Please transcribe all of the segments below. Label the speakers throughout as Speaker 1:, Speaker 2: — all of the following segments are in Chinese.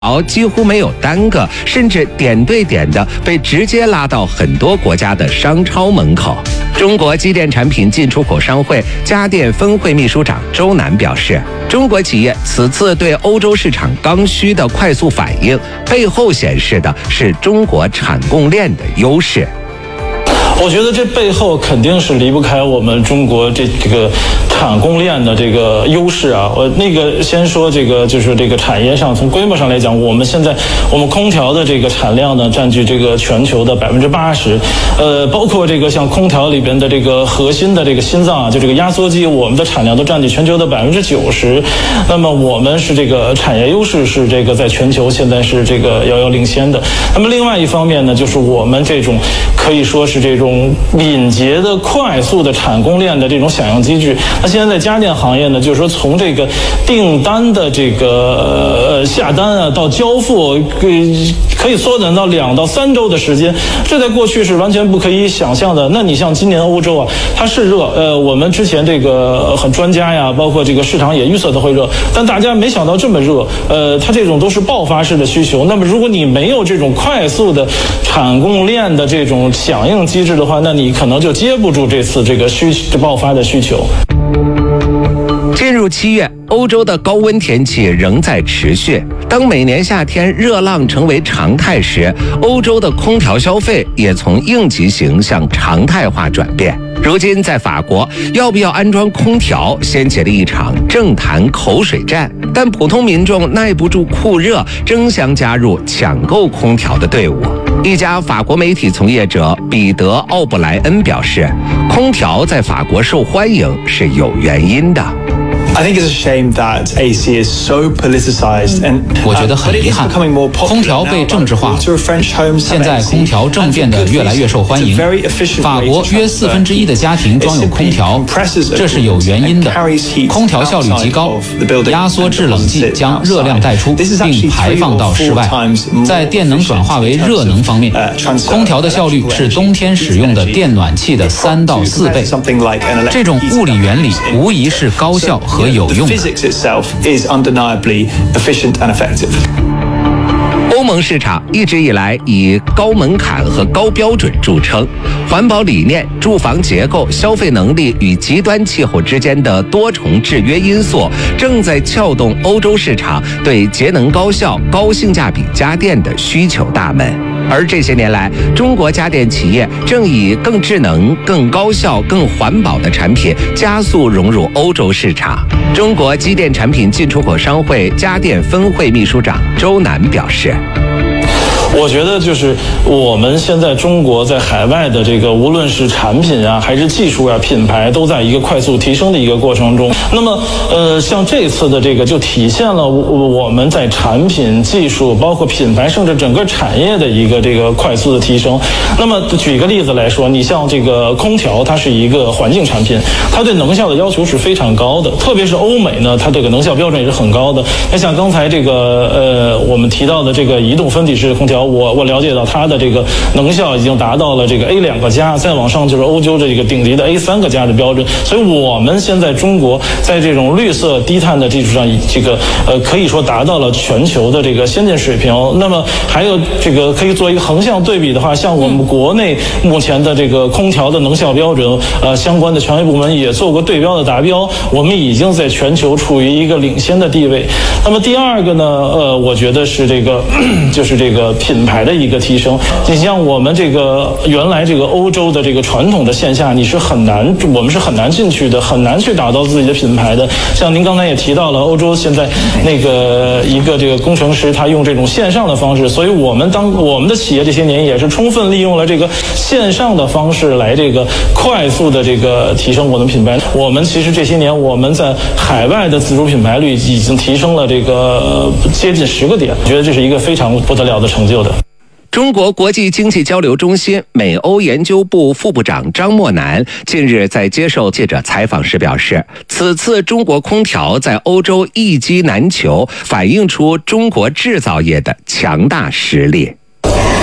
Speaker 1: 几乎没有耽搁，甚至点对点的被直接拉到很多国家的商超门口。中国机电产品进出口商会家电分会秘书长周楠表示，中国企业此次对欧洲市场刚需的快速反应，背后显示的是中国产供链的优势。
Speaker 2: 我觉得这背后肯定是离不开我们中国这个产供链的这个优势啊。我先说就是这个产业上，从规模上来讲，我们空调的这个产量呢，占据这个全球的80%，包括这个像空调里边的这个核心的这个心脏啊，就这个压缩机，我们的产量都占据全球的90%。那么我们是这个产业优势是这个在全球现在是这个遥遥领先的。那么另外一方面呢，就是我们这种可以说是这种敏捷的、快速的产供链的这种响应机制。那现在在家电行业呢，就是说从这个订单的这个下单啊到交付，可以缩短到2到3周的时间，这在过去是完全不可以想象的。那你像今年欧洲啊，它是热，我们之前这个很专家呀，包括这个市场也预测它会热，但大家没想到这么热。它这种都是爆发式的需求。那么如果你没有这种快速的产供链的这种响应机制的话，那你可能就接不住这次这个爆发的需求。
Speaker 1: 进入7月，欧洲的高温天气仍在持续。当每年夏天热浪成为常态时，欧洲的空调消费也从应急型向常态化转变。如今在法国，要不要安装空调掀起了一场政坛口水战，但普通民众耐不住酷热，争相加入抢购空调的队伍。一家法国媒体从业者彼得·奥布莱恩表示，空调在法国受欢迎是有原因的。
Speaker 3: I think it's a shame that AC is so politicized and
Speaker 4: 我觉得很遗憾，空调被政治化。现在空调正变得越来越受欢迎。法国约1/4的家庭装有空调，这是有原因的。空调效率极高，压缩制冷剂将热量带出并排放到室外。在电能转化为热能方面，空调的效率是冬天使用的电暖气的3到4倍。这种物理原理无疑是高效和有用的。
Speaker 1: 欧盟市场一直以来以高门槛和高标准著称，环保理念、住房结构、消费能力与极端气候之间的多重制约因素，正在撬动欧洲市场对节能高效、高性价比家电的需求大门。而这些年来，中国家电企业正以更智能、更高效、更环保的产品加速融入欧洲市场。中国机电产品进出口商会家电分会秘书长周楠表示，
Speaker 2: 我觉得就是我们现在中国在海外的这个无论是产品啊还是技术啊品牌都在一个快速提升的一个过程中。那么像这次的这个就体现了我们在产品技术包括品牌甚至整个产业的一个这个快速的提升。那么举一个例子来说，你像这个空调，它是一个环境产品，它对能效的要求是非常高的，特别是欧美呢，它这个能效标准也是很高的。那像刚才这个我们提到的这个移动分体式空调，我了解到它的这个能效已经达到了这个 A2个加，再往上就是欧洲这个顶级的 A3个加的标准。所以我们现在中国在这种绿色低碳的基础上，这个可以说达到了全球的这个先进水平。那么还有这个可以做一个横向对比的话，像我们国内目前的这个空调的能效标准，相关的权威部门也做过对标的达标，我们已经在全球处于一个领先的地位。那么第二个呢，我觉得是这个就是这个品牌的一个提升。你像我们这个原来这个欧洲的这个传统的线下，我们是很难进去的，很难去打造自己的品牌的。像您刚才也提到了，欧洲现在那个一个这个工程师他用这种线上的方式，所以我们的企业这些年也是充分利用了这个线上的方式来这个快速的这个提升我们品牌。我们其实这些年我们在海外的自主品牌率已经提升了这个接近10个点，我觉得这是一个非常不得了的成就的。
Speaker 1: 中国国际经济交流中心美欧研究部副部长张默南近日在接受记者采访时表示，此次中国空调在欧洲一机难求，反映出中国制造业的强大实力。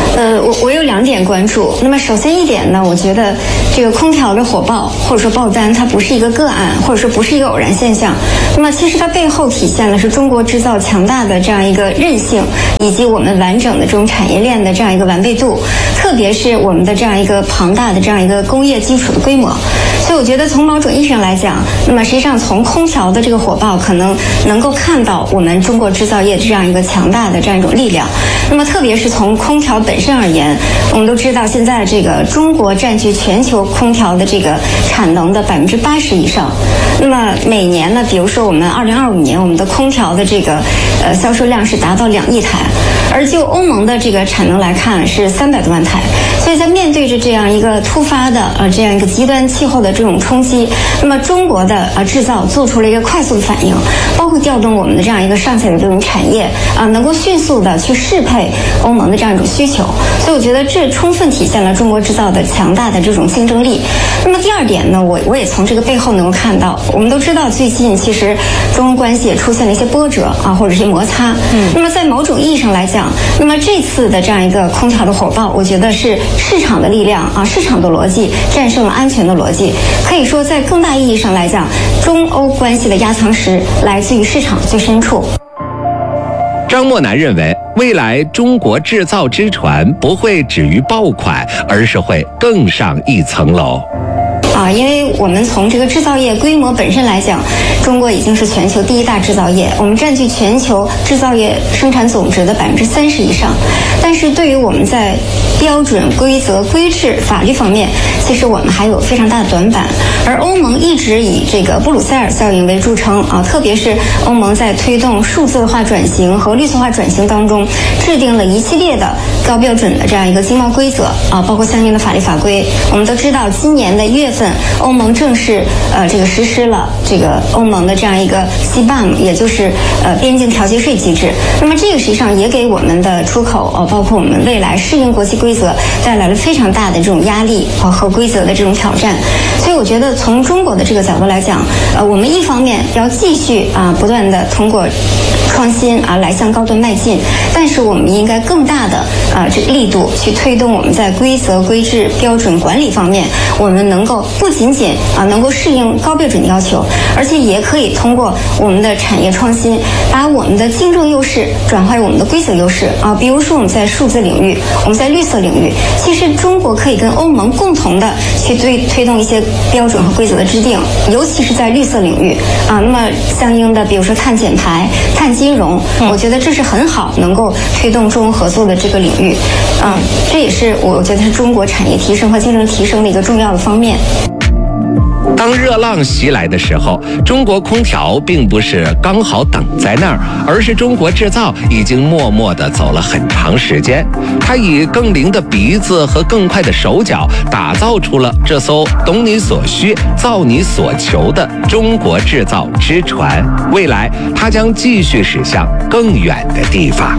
Speaker 5: 我有2点关注。那么首先一点呢，我觉得这个空调的火爆或者说爆单，它不是一个个案，或者说不是一个偶然现象。那么其实它背后体现的是中国制造强大的这样一个韧性，以及我们完整的这种产业链的这样一个完备度，特别是我们的这样一个庞大的这样一个工业基础的规模。所以我觉得从某种意义上来讲，那么实际上从空调的这个火爆，可能够看到我们中国制造业这样一个强大的这样一种力量。那么特别是从空调本身而言，我们都知道现在这个中国占据全球空调的这个产能的80%以上。那么每年呢，比如说我们2025年我们的空调的这个销售量是达到2亿台，而就欧盟的这个产能来看是300多万台。所以在面对着这样一个突发的这样一个极端气候的这种冲击，那么中国的制造做出了一个快速的反应，包括调动我们的这样一个上下游这种产业能够迅速的去适配欧盟的这样一种需求。所以我觉得这充分体现了中国制造的强大的这种竞争力。那么第2点呢，我也从这个背后能够看到，我们都知道最近其实中欧关系也出现了一些波折或者是摩擦。那么在某种意义上来讲，那么这次的这样一个空调的火爆，我觉得是市场的力量市场的逻辑战胜了安全的逻辑。可以说在更大意义上来讲，中欧关系的压舱石来自于市场最深处。
Speaker 1: 张默南认为，未来中国制造之船不会止于爆款，而是会更上一层楼。
Speaker 5: 因为我们从这个制造业规模本身来讲，中国已经是全球第1大制造业，我们占据全球制造业生产总值的30%以上。但是对于我们在标准、规则、规制、法律方面，其实我们还有非常大的短板。而欧盟一直以这个布鲁塞尔效应为著称特别是欧盟在推动数字化转型和绿色化转型当中，制定了一系列的高标准的这样一个经贸规则包括相应的法律法规。我们都知道，今年的1月份，欧盟正式这个实施了这个欧盟的这样一个 CBAM， 也就是边境调节税机制。那么这个实际上也给我们的出口包括我们未来适应国际规则带来了非常大的这种压力和规则的这种挑战。所以我觉得从中国的这个角度来讲，我们一方面要继续不断的通过创新来向高端迈进，但是我们应该更大的这个力度去推动我们在规则、规制、标准管理方面，我们能够不仅仅能够适应高标准的要求，而且也可以通过我们的产业创新，把我们的竞争优势转化为我们的规则优势比如说我们在数字领域，我们在绿色领域，其实中国可以跟欧盟共同的去推动一些标准和规则的制定，尤其是在绿色领域那么相应的比如说碳减排、碳金融，我觉得这是很好能够推动中欧合作的这个领域这也是我觉得是中国产业提升和竞争提升的一个重要的方面。
Speaker 1: 当热浪袭来的时候，中国空调并不是刚好等在那儿，而是中国制造已经默默地走了很长时间。它以更灵的鼻子和更快的手脚，打造出了这艘懂你所需、造你所求的中国制造之船。未来，它将继续驶向更远的地方。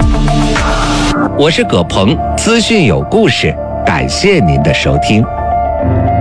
Speaker 1: 我是葛鹏，资讯有故事，感谢您的收听。